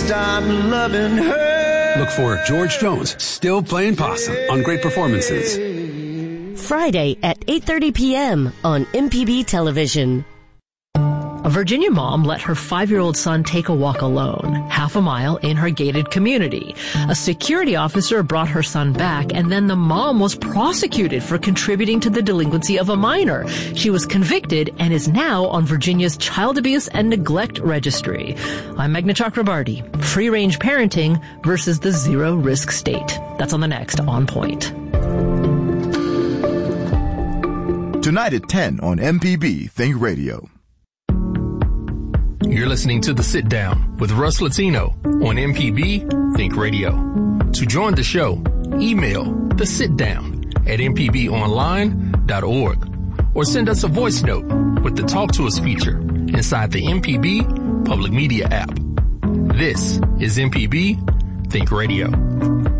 stop loving her. Look for George Jones, Still Playing Possum on Great Performances. Friday at 8:30 p.m. on MPB Television. A Virginia mom let her 5-year-old son take a walk alone, half a mile in her gated community. A security officer brought her son back, and then the mom was prosecuted for contributing to the delinquency of a minor. She was convicted and is now on Virginia's Child Abuse and Neglect Registry. I'm Meghna Chakrabarty. Free-range parenting versus the zero-risk state. That's on the next On Point. Tonight at 10 on MPB Think Radio. You're listening to The Sit Down with Russ Latino on MPB Think Radio. To join the show, email thesitdown@mpbonline.org or send us a voice note with the Talk to Us feature inside the MPB Public Media app. This is MPB Think Radio.